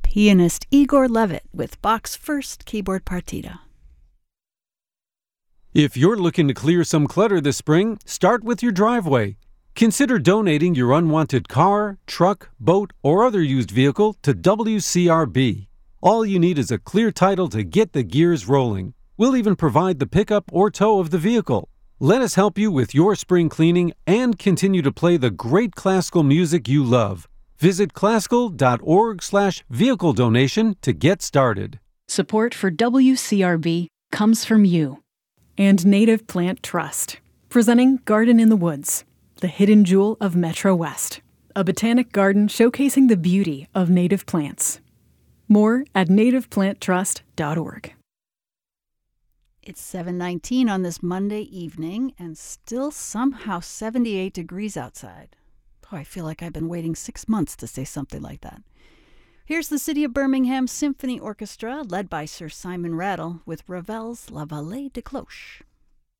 pianist Igor Levit with Bach's first keyboard partita. If you're looking to clear some clutter this spring, start with your driveway. Consider donating your unwanted car, truck, boat, or other used vehicle to WCRB. All you need is a clear title to get the gears rolling. We'll even provide the pickup or tow of the vehicle. Let us help you with your spring cleaning and continue to play the great classical music you love. Visit classical.org/vehicle donation to get started. Support for WCRB comes from you. And Native Plant Trust, presenting Garden in the Woods, the hidden jewel of Metro West, a botanic garden showcasing the beauty of native plants. More at nativeplanttrust.org. It's 7:19 on this Monday evening and still somehow 78 degrees outside. I feel like I've been waiting 6 months to say something like that. Here's the City of Birmingham Symphony Orchestra, led by Sir Simon Rattle, with Ravel's La Vallée de Cloche.